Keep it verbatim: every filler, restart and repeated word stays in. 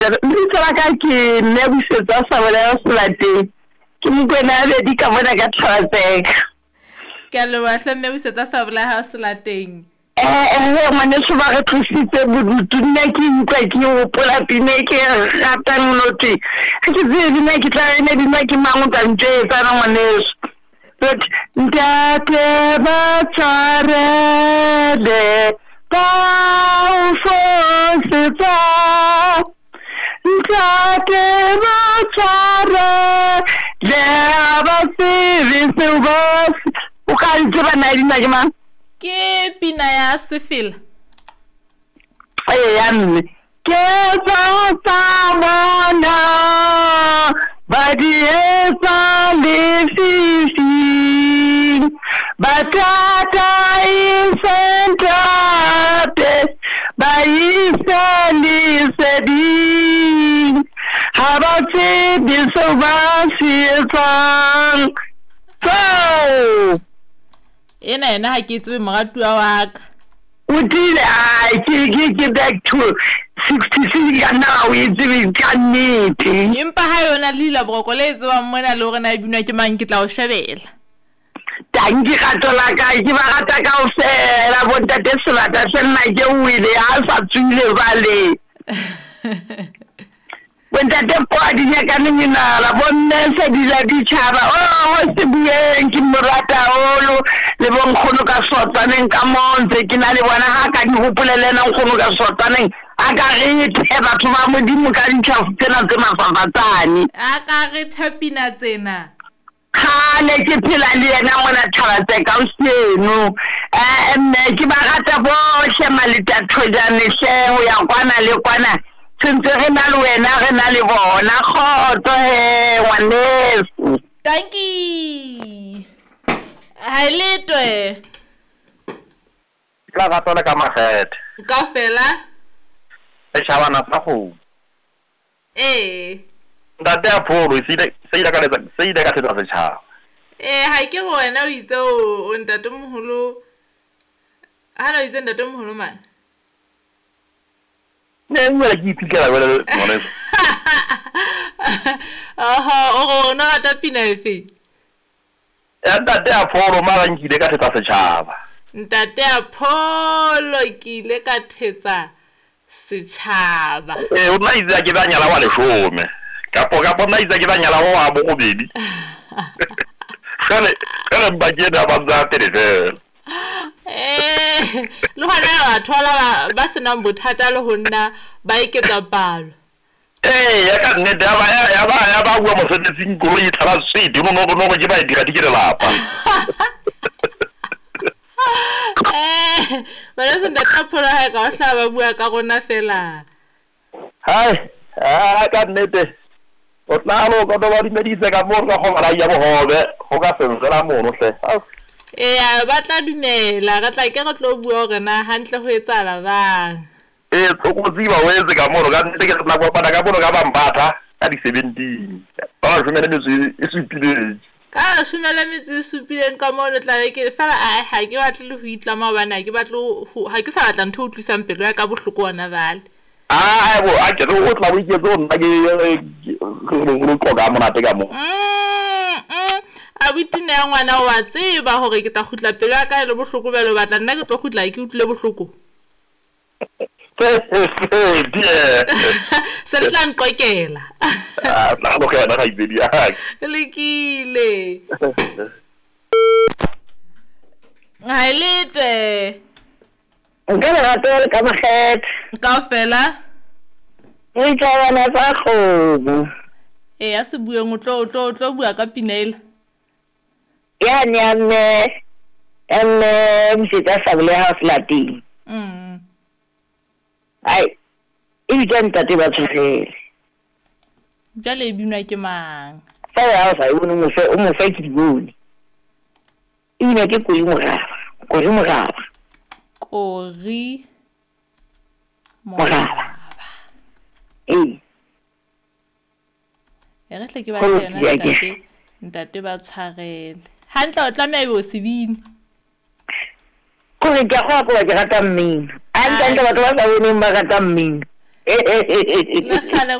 Lebitso la ka ke Nnebusetsa Sabolaha Selateng. Ke Mokoena Bedi ka mona ka Thabatseka. Ke a leboha hle Nnebusetsa Sabolaha Selateng. Eh eh ngwaneso ba re thusitse bodutu nna ke utlwa ke hopola pina ke ratang noti. Ke tsebe nna ke tla ene di nna ke mang o tla ntsetsa na ngwaneso. But ntate ba tshwarele ba o fosetsa. Ntate ba tshwarele ba tsebe seo ba o ka ntse na di nna ke mang. Ke pina ya Sefila. Ay yanne ke sa mona badi esa le fifi batata isentate ba isa li sedi habati biso ba sietsang so ena ena ha ke tsebe moratuwa wa ka o dile a ke ke ke back to sixty-six ya now it's been canity empa ha yona lila boroko le tsebang mona le hore na binwa ke mang ke tla o shebela tangi katola ka ke ba rata ka o fela bontate sebata se nna ke wile a sa tswile vale bontate kwa di nya ka nna la bonne se di la di tshaba oh se bueng ke morata holo le bonkgono ka sotsaneng ka monze ke na le bona ha ka di hopolelena nkgono ka sotsaneng a ka re the batho ba modimo ka ditšhafu tsena tse mafafatsane a ka re thapina tsena khane ke phela le yena ngwana Thabatseka o seno eh mme ke ba rata bohle malita thojane hle ho ya kwana le kwana sentse re na le wena re na le bona khotso he ngwaneso thank you hai letwe tla ga tsona ka makgethe ka fela e shabana sa go eh ntate a pholo se ile se ile ka letsa se ile ka tsetsa se tshaba eh ha ke go wena o itse o ntate moholo ha no itse ntate moholo man ne nna ke itikela wena moneso aha o go na rata pina efe ya ntate a pholo mara nkile ka tsetsa se tshaba ntate a pholo ke ile ka thetsa setšhaba eh o nna itse ke banyala wa leshome kapo kapo nna itse ke banyala ho wa bo bobedi kale kale mbakeda ba za telefela eh lo hana ba thola ba ba sena bothata le ho nna ba iketsa palo eh ya ka nne da ba ya ba ya ba bua mo setsing go re ithala sweet no no no ke ba e dira dikele lapa eh ba le senda taphola ha ka o hla ba bua ka gona fela hai a ka nne te o tla lo go do ba di medise ka mo ka go ra ya bo hobe go ka senzela mono hle eh ba tla dumela ga tla ke go tlo bua gore na hantle ho etsala bang eh tsokotsi ba wetse ka mono ka nne ke tla go pada ka mono ka bambatha ka di seventeen ba shumele metsi e supile ka shumele metsi e supileng ka mono tla ke fela a ha ke batle le ho itlama bana ke batle ha ke sa batla ntho o tlisang pelo ya ka bohloko ona vale ah bo a ke go tla bo ke zo nna ke go go ga mona te ka mo a botine ya ngwana wa tseba hore ke tla khutla pelo ya ka le bohloko belo batla nna ke tlo khutla ke utlile bohloko se le tla nqokela ah la go ka na ga ibedi ya lekile hai lete nka le rata ka makgethe ka fela e tswana tsa go e a se bueng o tlo tlo tlo bua ka pinela ya nyame emme Msetsa Sabolaha Selateng mm ai e bitsa ntate ba tshwarele jale e binwa ke mang fa ya sa o mo fe o mo fe ke dibone ina ke kuli moraba kuri moraba kori moraba eh e re tle ke ba tsena ntate ntate ba tshwarele hantle o tlameha o sebini ko re ke go go ke rata mmino a ntse batho ba sa boneng ba rata mmino nahlale